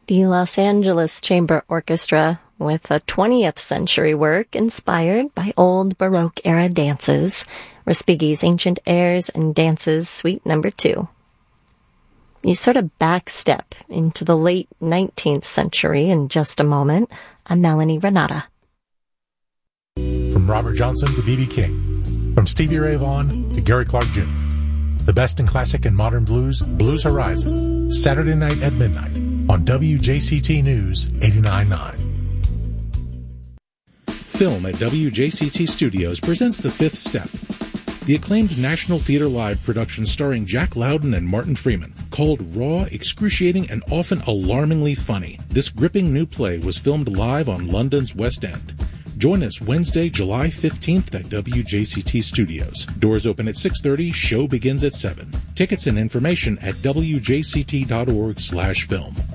The Los Angeles Chamber Orchestra, with a 20th century work inspired by old Baroque-era dances, Respighi's Ancient Airs and Dances, Suite No. 2. You sort of backstep into the late 19th century in just a moment. I'm Melanie Renata. From Robert Johnson to B.B. King, from Stevie Ray Vaughan to Gary Clark Jr., the best in classic and modern blues, Blues Horizon, Saturday night at midnight on WJCT News 89.9. Film at WJCT Studios presents The Fifth Step, the acclaimed National Theatre Live production starring Jack Loudon and Martin Freeman. Called raw, excruciating, and often alarmingly funny, this gripping new play was filmed live on London's West End. Join us Wednesday, July 15th at WJCT Studios. Doors open at 6:30, show begins at 7. Tickets and information at wjct.org/film.